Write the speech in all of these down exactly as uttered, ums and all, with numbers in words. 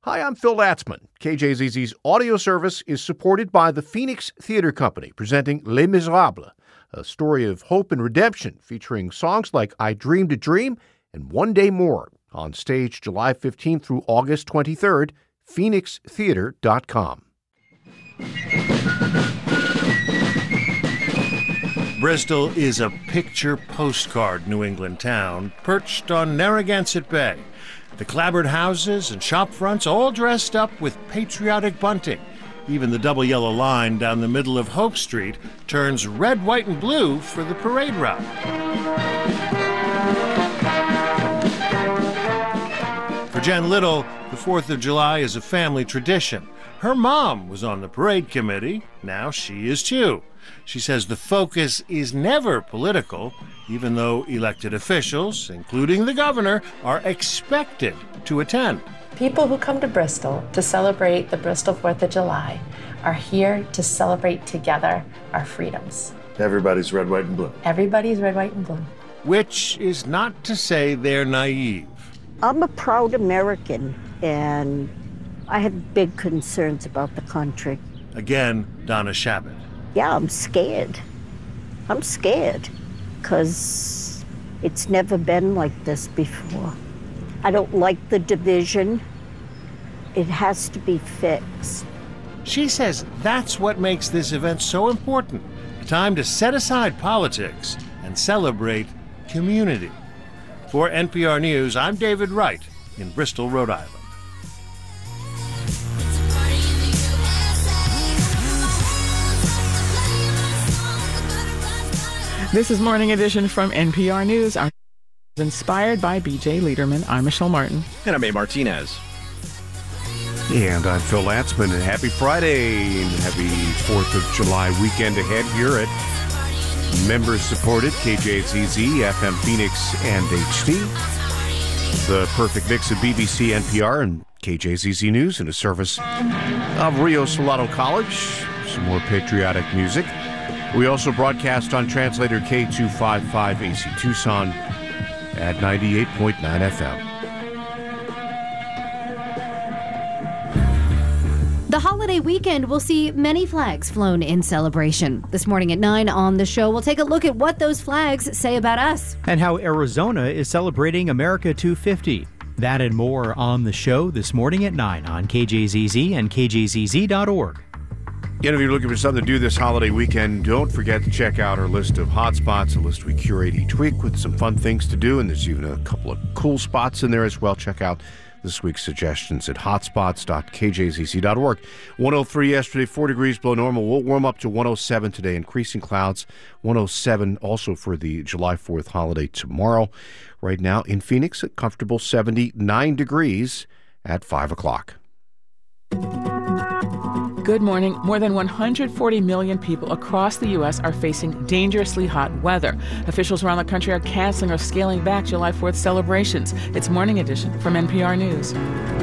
Hi, I'm Phil Latzman. K J Z Z's audio service is supported by the Phoenix Theater Company, presenting Les Miserables, a story of hope and redemption featuring songs like I Dreamed a Dream and One Day More, on stage July fifteenth through August twenty-third, phoenix theater dot com. Bristol is a picture postcard New England town perched on Narragansett Bay. The clapboard houses and shop fronts all dressed up with patriotic bunting. Even the double yellow line down the middle of Hope Street turns red, white, and blue for the parade route. For Jen Little, the fourth of July is a family tradition. Her mom was on the parade committee. Now she is too. She says the focus is never political, even though elected officials, including the governor, are expected to attend. People who come to Bristol to celebrate the Bristol fourth of July are here to celebrate together our freedoms. Everybody's red, white, and blue. Everybody's red, white, and blue. Which is not to say they're naive. I'm a proud American, and I have big concerns about the country. Again, Donna Shabbat. Yeah, I'm scared. I'm scared because it's never been like this before. I don't like the division. It has to be fixed. She says that's what makes this event so important. A time to set aside politics and celebrate community. For N P R News, I'm David Wright in Bristol, Rhode Island. This is Morning Edition from N P R News. Our inspired by B J Liederman. I'm Michelle Martin. And I'm A. Martinez. And I'm Phil Latzman, and happy Friday and happy fourth of July weekend ahead here at members-supported K J Z Z, F M Phoenix, and H D. The perfect mix of B B C, N P R, and K J Z Z News in a service of Rio Salado College. Some more patriotic music. We also broadcast on translator K two fifty-five A C Tucson at ninety-eight point nine F M. The holiday weekend will see many flags flown in celebration. This morning at nine on the show, we'll take a look at what those flags say about us. And how Arizona is celebrating America two fifty. That and more on the show this morning at nine on K J Z Z and K J Z Z dot org. Again, if you're looking for something to do this holiday weekend, don't forget to check out our list of hot spots, a list we curate each week with some fun things to do, and there's even a couple of cool spots in there as well. Check out this week's suggestions at hotspots dot K J Z Z dot org. one oh three yesterday, four degrees below normal. We'll warm up to one oh seven today, increasing clouds. one oh seven also for the July fourth holiday tomorrow. Right now in Phoenix, a comfortable seventy-nine degrees at five o'clock. Good morning. More than one hundred forty million people across the U S are facing dangerously hot weather. Officials around the country are canceling or scaling back July fourth celebrations. It's Morning Edition from N P R News.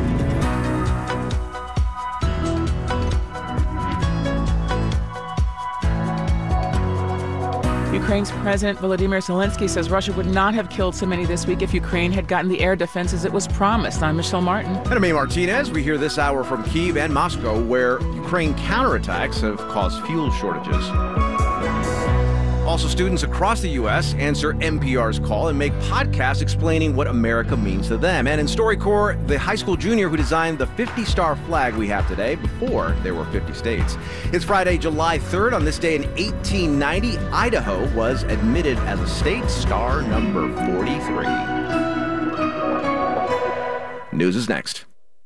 Ukraine's President Volodymyr Zelensky says Russia would not have killed so many this week if Ukraine had gotten the air defenses it was promised. I'm Michelle Martin. And I'm A. Martinez. We hear this hour from Kyiv and Moscow, where Ukraine counterattacks have caused fuel shortages. Also, students across the U S answer N P R's call and make podcasts explaining what America means to them. And in StoryCorps, the high school junior who designed the fifty-star flag we have today before there were fifty states. It's Friday, July third. On this day in eighteen ninety, Idaho was admitted as a state, star number forty-three. News is next.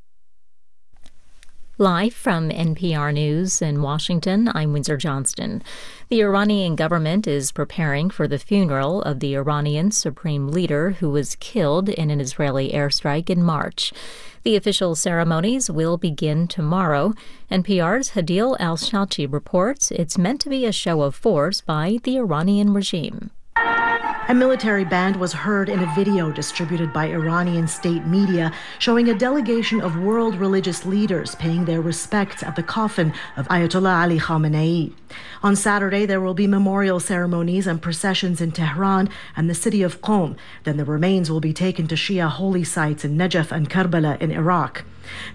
Live from N P R News in Washington, I'm Windsor Johnston. The Iranian government is preparing for the funeral of the Iranian supreme leader who was killed in an Israeli airstrike in March. The official ceremonies will begin tomorrow. N P R's Hadil Al-Shachi reports it's meant to be a show of force by the Iranian regime. A military band was heard in a video distributed by Iranian state media showing a delegation of world religious leaders paying their respects at the coffin of Ayatollah Ali Khamenei. On Saturday, there will be memorial ceremonies and processions in Tehran and the city of Qom. Then the remains will be taken to Shia holy sites in Najaf and Karbala in Iraq.